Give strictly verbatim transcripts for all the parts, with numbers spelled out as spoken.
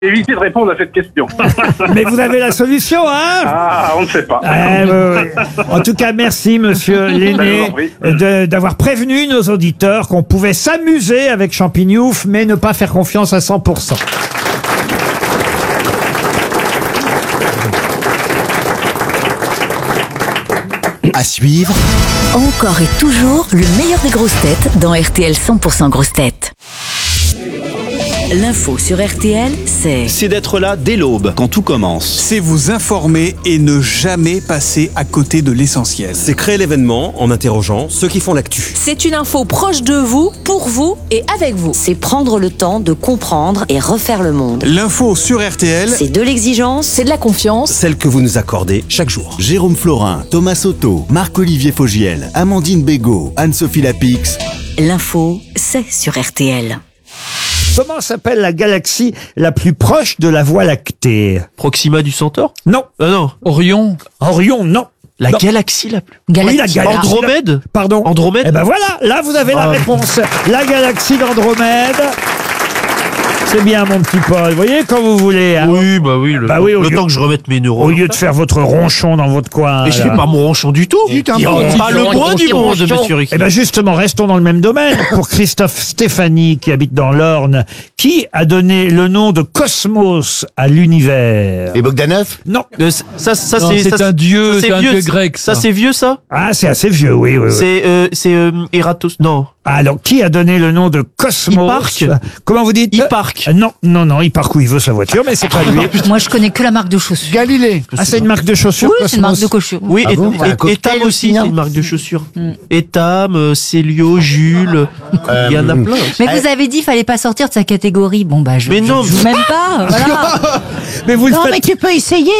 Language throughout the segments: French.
éviter de répondre à cette question. Mais vous avez la solution, hein? Ah, on ne sait pas. Eh, euh, en tout cas, merci, monsieur Lenné, de- d'avoir prévenu nos auditeurs qu'on pouvait s'amuser avec Champignouf, mais ne pas faire confiance à cent pour cent. À suivre, Encore et toujours le meilleur des grosses têtes dans R T L cent pour cent grosses têtes. L'info sur R T L, c'est C'est d'être là dès l'aube, quand tout commence. c'est vous informer et ne jamais passer à côté de l'essentiel. C'est créer l'événement en interrogeant ceux qui font l'actu. C'est une info proche de vous, pour vous et avec vous. C'est prendre le temps de comprendre et refaire le monde. L'info sur R T L, C'est de l'exigence, C'est de la confiance. Celle que vous nous accordez chaque jour. Jérôme Florin, Thomas Soto, Marc-Olivier Fogiel, Amandine Bégaud, Anne-Sophie Lapix. l'info, c'est sur R T L. Comment s'appelle la galaxie la plus proche de la Voie lactée? Proxima du Centaure? Non. Ah non. Orion. Orion, non. La Non. galaxie la plus... Oui, la galaxie. Andromède? Pardon. Andromède? Eh ben voilà, là vous avez la Ah. réponse. La galaxie d'Andromède. C'est bien, mon petit Paul. Vous voyez quand vous voulez. Hein. Oui, bah oui, le, Bah oui, au le lieu- temps que je remette mes neurones. Au lieu de faire votre ronchon dans votre coin. Et je là. fais pas mon ronchon du tout. Putain, Il bon, pas le moins du monde, monsieur Ricky. Eh ben justement, restons dans le même domaine. Pour Christophe Stéphanie, qui habite dans l'Orne, qui a donné le nom de Cosmos à l'univers? Et Bogdanov? Non. Euh, ça, ça, Non, c'est c'est ça, un dieu, ça, c'est un vieux, dieu grec. Ça, Ça, c'est vieux, ça? Ah, c'est assez vieux, oui, oui, oui. C'est euh, c'est euh, Eratos. Non. Alors, qui a donné le nom de Cosmos? Hipparque. Comment vous dites? Hipparque. Euh, Non, non, non, Hipparque, où il veut sa voiture, mais c'est pas lui. Moi, je connais que la marque de chaussures. Galilée. Ah, c'est une marque de chaussures, Oui, c'est une marque Cosmos. de chaussures. Oui, Ah et, bon, et- un cocktail Etam aussi, aussi, c'est non une marque de chaussures. Etam, euh, Célio, Jules, il y en a plein. Mais vous avez dit, fallait pas sortir de sa catégorie. Bon, bah, je, Mais je non, joue même pas. Voilà. Mais vous le Non, faites. mais tu peux essayer.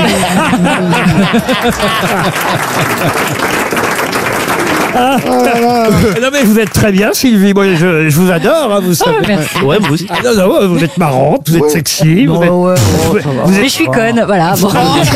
Non, mais vous êtes très bien, Sylvie. Moi, je, je vous adore, hein, vous savez. Merci. Ouais, vous aussi. Ah, non, non, vous êtes marrante, vous êtes sexy. Vous êtes, Oh, ouais, vous- vous Mais êtes- je suis conne, voilà. Bon.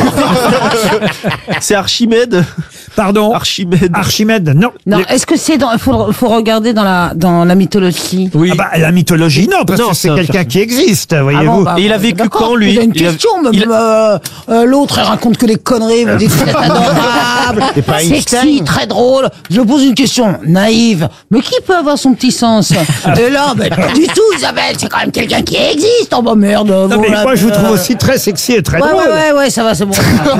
C'est Archimède. Pardon. Archimède. Archimède, non. Non, Les- est-ce que c'est dans, faut, faut regarder dans la, dans la mythologie. Oui. Ah bah, la mythologie, non, parce Non, que c'est c'est un quelqu'un personnage. qui existe, voyez-vous. Ah bon, bah, Et il a bon, vécu d'accord, quand, lui Il a une Il a- question, mais il euh, euh, l'autre, elle raconte que des conneries, vous dites c'est adorable, C'est pas sexy, Einstein. très drôle. Je pose une question naïve, mais qui peut avoir son petit sens? Et là, ben, pas du tout, Isabelle, c'est quand même quelqu'un qui existe. Oh bah merde. Non, bon, mais là, moi, je vous euh, trouve aussi très sexy et très Ouais, drôle. ouais, ouais, ouais, ça va, c'est bon.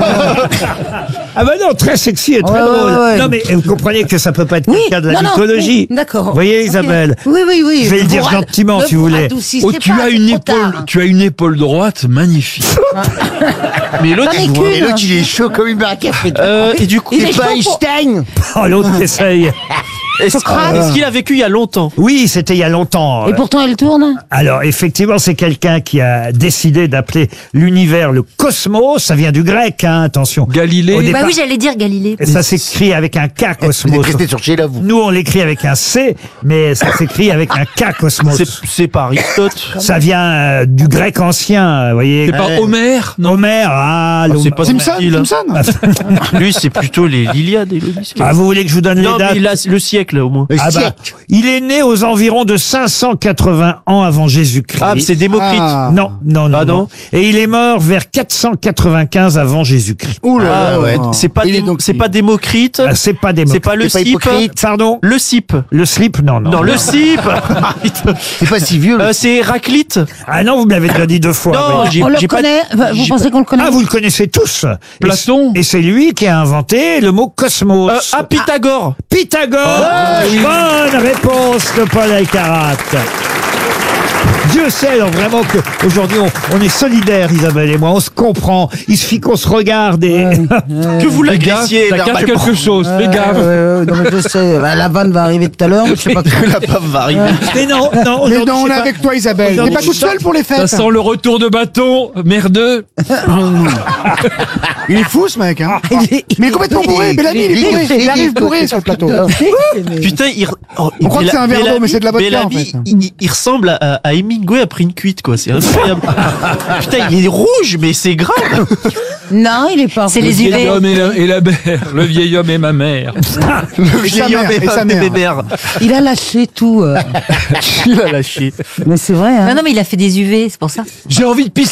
Ah bah non, très sexy et très Ouais, ouais, drôle. ouais, ouais. Non, mais vous comprenez que ça peut pas être Oui, quelqu'un de la non, non, mythologie. oui, d'accord. Vous voyez, Ok. Isabelle? Oui, oui, oui. Je vais le dire Vous gentiment, rad- si vous vous voulez. radoucissez Oh, tu pas, as c'est une trop épaule, tard. tu as une épaule droite magnifique. Mais l'autre, J'en ai il voit- qu'une. Et l'autre, il est chaud comme une barre à café. Euh, et du coup, Il est C'est pas chaud pour- Einstein. Oh, l'autre qui essaye. est-ce est-ce qu'il a vécu il y a longtemps? Oui, c'était il y a longtemps. Et pourtant, elle tourne. Alors, effectivement, c'est quelqu'un qui a décidé d'appeler l'univers le cosmos. Ça vient du grec, hein, attention. Galilée. Au Bah départ- oui, j'allais dire Galilée. Et ça s'écrit avec un K, Vous êtes cosmos. resté sur chez là, vous. Nous, on l'écrit avec un C, mais ça s'écrit avec un K, cosmos. C'est c'est pas Aristote. Ça vient euh, du grec ancien, vous voyez. C'est pas Ouais. Homère, non? Homère, ah, l'Homère. C'est pas Simpson, facile, hein. Simpson. Lui, c'est plutôt les l'Iliade et l'Odyssée. Ah, vous voulez que je vous donne Non, les mais dates? il a le siècle, au moins. Le Ah bah, siècle. il est né aux environs de cinq cent quatre-vingts ans avant Jésus-Christ. Ah, c'est Démocrite. Ah. Non, non, non, Ah, non. non. Et il est mort vers quatre cent quatre-vingt-quinze avant Jésus-Christ. Ouh là Ah, là, ouais. C'est pas, Il est Dé- donc- c'est pas Démocrite. Ah, c'est pas des C'est pas le c'est pas Cip. hypocrite. Pardon? Le Cip. Le slip? Non, non. Non, le Cip. C'est pas si vieux. le- Euh, c'est Héraclite. Ah non, vous me l'avez déjà dit deux fois. Non, voyez. j'ai On le j'ai pas. connaît. Vous j'ai pensez qu'on le connaît? Ah, vous le connaissez tous. Et Platon. c- Et c'est lui qui a inventé le mot cosmos. Euh, ah, Pythagore. Pythagore. Bonne réponse de Paul Alcarat. Dieu sait alors vraiment que aujourd'hui on, on est solidaires, Isabelle et moi, on se comprend. Il suffit qu'on se regarde et Que vous Fais gaffe, l'agressiez. ça cache quelque chose. Fais gaffe. Ouais, ouais, ouais, non, mais je sais, bah, la vanne va arriver tout à l'heure, mais je sais pas. La pave va arriver. mais non, non, Mais aujourd'hui, non, on c'est est pas- avec toi, Isabelle. T'es Aujourd'hui, pas toute seule pour les Ça fêtes. sent le retour de bâton, merdeux. Il est fou, ce mec, hein. Il est- Mais il est complètement bourré. Bellamy, il est bourré. Il arrive bourré sur le plateau. Putain, il. oh, On croit que Bella- c'est un verre d'eau, Bellamy- mais c'est de la vodka, en Bellamy, fait. il, il ressemble à, à Émile Hemingway a pris une cuite, quoi. C'est incroyable. Putain, il est rouge, mais c'est grave. Non, il est pas. C'est Le les vieil U V. homme et la, et la mère. Le vieil homme et ma mère. Le vieil homme et sa mère. Il a lâché tout. euh. Il a lâché. Mais c'est vrai, hein. Non, non, mais il a fait des U V, c'est pour ça. J'ai envie de pisser.